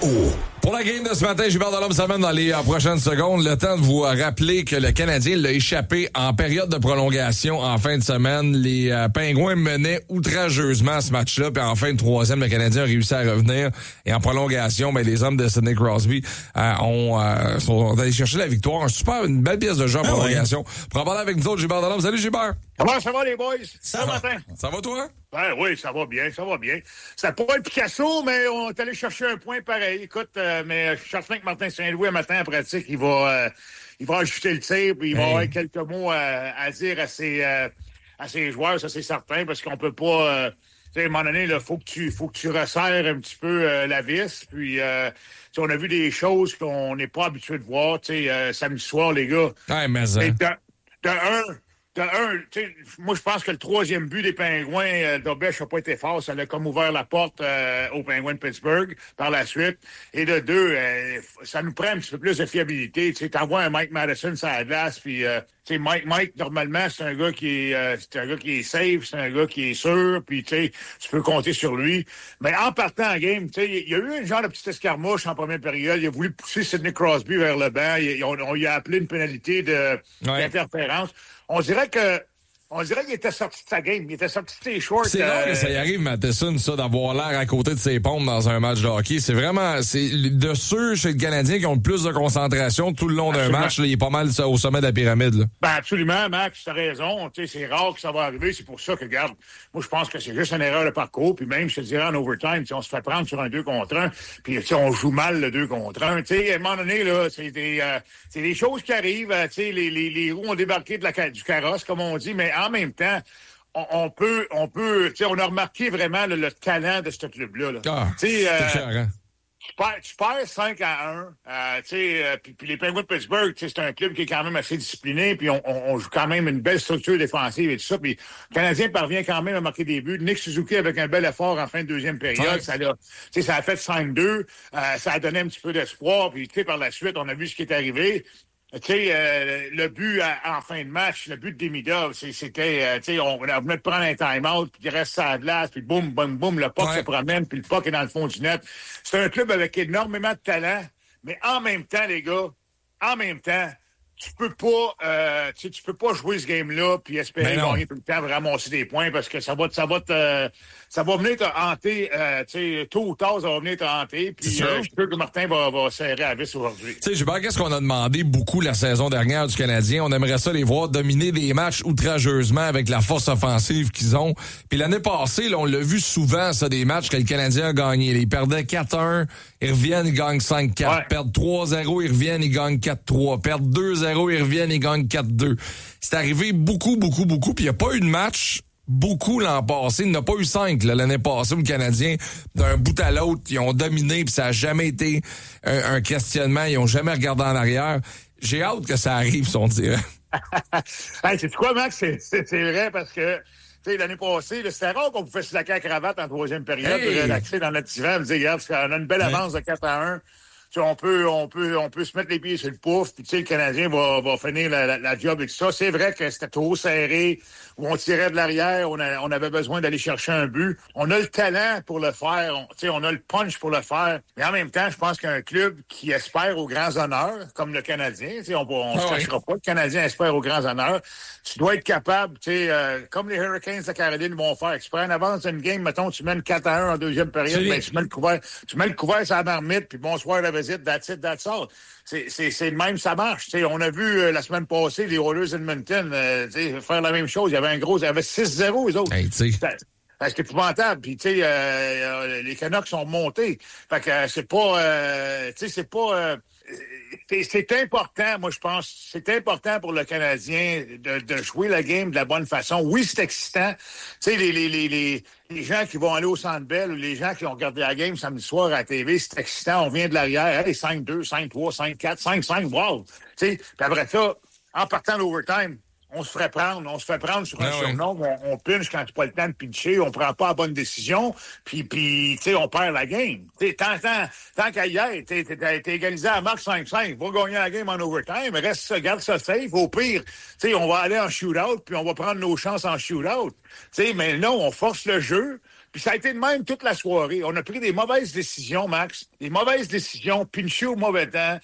Pour la game de ce matin, Gilbert Delhomme s'amène dans les prochaines secondes. Le temps de vous rappeler que le Canadien l'a échappé en période de prolongation en fin de semaine. Les Pingouins menaient outrageusement ce match-là. Puis en fin de troisième, le Canadien a réussi à revenir. Et en prolongation, les hommes de Sidney Crosby sont allés chercher la victoire. Une belle pièce de jeu en prolongation. Oui. Pour en parler avec nous autres, Gilbert Delhomme. Salut Gilbert! Comment ça va les boys? Ça va. Ça va toi? Ben oui, ça va bien. C'était pas le Picasso, mais on est allé chercher un point pareil. Écoute, mais je suis certain que Martin Saint-Louis, un matin en pratique, il va ajuster le tir, puis il va avoir quelques mots à dire à ses joueurs, ça c'est certain, parce qu'on peut pas... à un moment donné, il faut que tu resserres un petit peu la vis. Puis, on a vu des choses qu'on n'est pas habitué de voir. Samedi soir, les gars. Ouais, mais moi, je pense que le troisième but des Pingouins d'Obèche n'a pas été fort. Ça a comme ouvert la porte aux Pingouins de Pittsburgh par la suite. Et de deux, ça nous prend un petit peu plus de fiabilité. Tu envoies un Mike Madison sur la glace, puis Mike, normalement, c'est un gars qui est safe, c'est un gars qui est sûr, puis tu peux compter sur lui. Mais en partant en game, il y a eu un genre de petite escarmouche en première période. Il a voulu pousser Sidney Crosby vers le banc. On lui a appelé une pénalité d'interférence. On dirait qu'il était sorti de sa game. Il était sorti de ses shorts. C'est rare que ça y arrive, Matheson, ça, d'avoir l'air à côté de ses pompes dans un match de hockey. C'est de ceux chez le Canadien qui ont le plus de concentration tout le long d'un match. Là, il est pas mal au sommet de la pyramide. Là. Ben absolument, Max, t'as raison. C'est rare que ça va arriver. C'est pour ça que, regarde, moi, je pense que c'est juste une erreur de parcours. Puis même, je te dirais, en overtime, on se fait prendre sur un 2 contre 1. Puis on joue mal le 2 contre 1. À un moment donné, là, c'est des choses qui arrivent. Les roues ont débarqué du carrosse, comme on dit. Mais en même temps, on a remarqué vraiment le talent de ce club-là. C'est tu perds 5-1, puis les Penguins de Pittsburgh, c'est un club qui est quand même assez discipliné, puis on joue quand même une belle structure défensive et tout ça, puis le Canadien parvient quand même à marquer des buts. Nick Suzuki avec un bel effort en fin de deuxième période, ça a fait 5-2, ça a donné un petit peu d'espoir, puis par la suite, on a vu ce qui est arrivé. Le but en fin de match, le but de Demidov, c'était, on venait de prendre un time-out, puis il reste à la glace, puis boum, boum, boum, le puck se promène, puis le puck est dans le fond du net. C'est un club avec énormément de talent, mais en même temps, les gars, tu peux pas jouer ce game-là puis espérer gagner tout le temps, ramasser des points parce que ça va venir te hanter, tôt ou tard, ça va venir te hanter. Puis je suis sûr que Martin va serrer la vis aujourd'hui. Tu sais, Gilbert, qu'est-ce qu'on a demandé beaucoup la saison dernière du Canadien? On aimerait ça les voir dominer des matchs outrageusement avec la force offensive qu'ils ont. Puis l'année passée, là, on l'a vu souvent, ça, des matchs que le Canadien a gagné. Ils perdaient 4-1, ils reviennent, ils gagnent 5-4. Ouais. Perdent 3-0, ils reviennent, ils gagnent 4-3. Perdent 2-0, ils reviennent, ils gagnent 4-2. C'est arrivé beaucoup, puis il n'y a pas eu de match beaucoup l'an passé. Il n'y en a pas eu 5 l'année passée où le Canadien, d'un bout à l'autre, ils ont dominé, puis ça n'a jamais été un questionnement. Ils n'ont jamais regardé en arrière. J'ai hâte que ça arrive, si on dirait. Hey, c'est quoi, Max? C'est vrai, parce que l'année passée, c'était rare qu'on pouvait se laquer la cravate en troisième période, relaxer dans notre divan, me dire, regarde, on a une belle avance de 4-1. On peut se mettre les pieds sur le pouf, puis le Canadien va finir la job et tout ça. C'est vrai que c'était trop serré, où on tirait de l'arrière, on avait besoin d'aller chercher un but. On a le talent pour le faire, on a le punch pour le faire. Mais en même temps, je pense qu'un club qui espère aux grands honneurs, comme le Canadien, on se cachera pas, le Canadien espère aux grands honneurs, tu dois être capable, comme les Hurricanes de Caroline vont faire, tu prends en avance une game, mettons, tu mènes 4-1 en deuxième période, tu mets le couvert sur la marmite, puis bonsoir la visite, that's it, that's all. C'est le même, ça marche. On a vu la semaine passée les Oilers Edmonton faire la même chose. Il y avait 6-0, les autres. Hey, c'est épouvantable. Puis, les Canucks sont montés. Fait que c'est important, moi, je pense. C'est important pour le Canadien de jouer la game de la bonne façon. Oui, c'est excitant. Les gens qui vont aller au Centre Bell ou les gens qui ont regardé la game samedi soir à la TV, c'est excitant. On vient de l'arrière. Hey, 5-2, 5-3, 5-4, 5-5, wow! Puis après ça, en partant l'overtime, on se fait prendre sur un surnom, on pinche quand tu n'as pas le temps de pitcher, on prend pas la bonne décision, puis on perd la game. Tant qu'à hier, t'es égalisé à marque 5-5, va gagner la game en overtime, garde ça safe, au pire, on va aller en shootout, puis on va prendre nos chances en shootout. Mais non, on force le jeu, Puis ça a été de même toute la soirée. On a pris des mauvaises décisions, Max. Des mauvaises décisions, pincher au mauvais temps.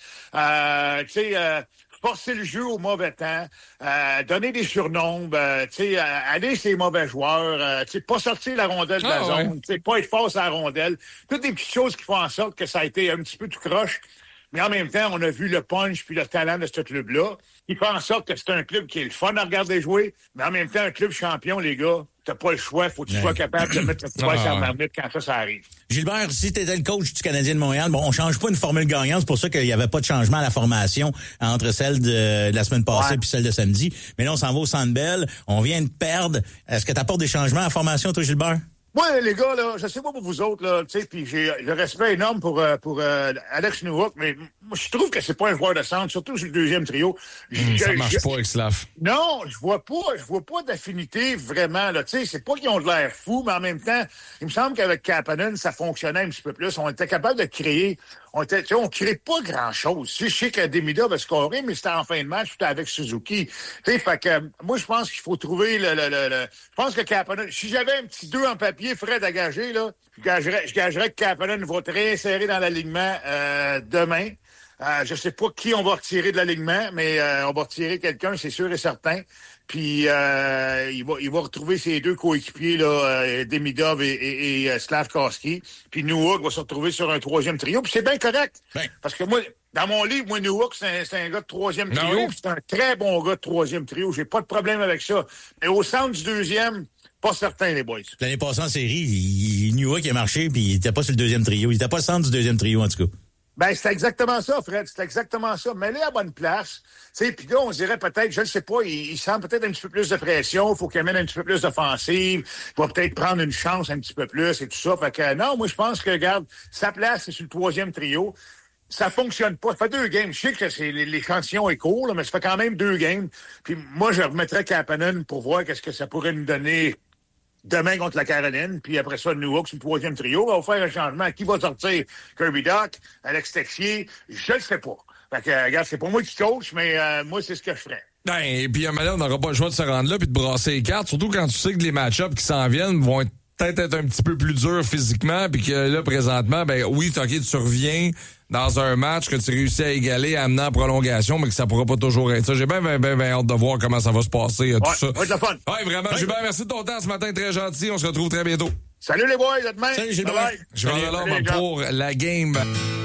Forcer le jeu au mauvais temps, donner des surnombres, aller sur les mauvais joueurs, pas sortir la rondelle de la zone, pas être fort sur la rondelle. Toutes des petites choses qui font en sorte que ça a été un petit peu tout croche. Mais en même temps, on a vu le punch puis le talent de ce club-là. Il fait en sorte que c'est un club qui est le fun à regarder jouer, mais en même temps, un club champion, les gars, t'as pas le choix. Faut que tu sois capable de mettre le poids sur la marmite quand ça arrive. Gilbert, si t'étais le coach du Canadien de Montréal, bon, on change pas une formule gagnante, c'est pour ça qu'il y avait pas de changement à la formation entre celle de la semaine passée puis celle de samedi. Mais là, on s'en va au Centre Bell, on vient de perdre. Est-ce que t'apportes des changements à la formation, toi, Gilbert? Ouais, les gars, là, je sais pas pour vous autres, là, tu sais, puis j'ai le respect énorme pour Alex Newhook, mais moi, je trouve que c'est pas un joueur de centre, surtout sur le deuxième trio. Ça marche pas avec Slav. Non, je vois pas d'affinité vraiment, là, tu sais, c'est pas qu'ils ont de l'air fou, mais en même temps, il me semble qu'avec Kapanen, ça fonctionnait un petit peu plus. On était capable de créer. On crée pas grand-chose. Je sais que Demida va scorer, mais c'était en fin de match, c'était avec Suzuki. Tu sais, fait que moi, je pense qu'il faut trouver je pense que Kapanen, si j'avais un petit 2 en papier, Fred à gager, là, je gagerais que Kapanen va très serré dans l'alignement demain. Je sais pas qui on va retirer de l'alignement, mais on va retirer quelqu'un, c'est sûr et certain. Puis il va retrouver ses deux coéquipiers là, Demidov et Slavkovski. Puis Newhook va se retrouver sur un troisième trio. Puis c'est bien correct. Parce que moi, dans mon livre, moi, Newhook, c'est un gars de troisième trio. C'est un très bon gars de troisième trio. J'ai pas de problème avec ça. Mais au centre du deuxième, pas certain, les boys. L'année passée en série, Newhook a marché, puis il était pas sur le deuxième trio. Il était pas le centre du deuxième trio, en tout cas. Ben, c'est exactement ça, Fred. C'est exactement ça. Mets-les à bonne place. Tu sais, puis là, on dirait peut-être, je ne sais pas, il sent peut-être un petit peu plus de pression. Il faut qu'il amène un petit peu plus d'offensive. Il va peut-être prendre une chance un petit peu plus et tout ça. Fait que, non, moi, je pense que, regarde, sa place, c'est sur le troisième trio. Ça fonctionne pas. Ça fait 2 games. Je sais que l'échantillon est court, là, mais ça fait quand même 2 games. Puis moi, je remettrais Kapanen pour voir qu'est-ce que ça pourrait nous donner demain contre la Caroline, puis après ça, Newhook sur le troisième trio. On va faire un changement. Qui va sortir? Kirby Dach, Alex Texier? Je le sais pas. Fait que, regarde, c'est pas moi qui coach, mais moi, c'est ce que je ferais. Ben, et puis, on n'aura pas le choix de se rendre là puis de brasser les cartes, surtout quand tu sais que les match-ups qui s'en viennent vont peut-être être un petit peu plus durs physiquement, puis que là, présentement, ben oui, OK, tu reviens dans un match que tu réussis à égaler, à amener en prolongation, mais que ça pourra pas toujours être ça. J'ai bien hâte de voir comment ça va se passer, tout ça. Ouais, c'est le fun. Ouais, vraiment. Gilbert, merci de ton temps ce matin, très gentil. On se retrouve très bientôt. Salut les boys, à demain. Salut Gilbert. Je vais alors pour la game.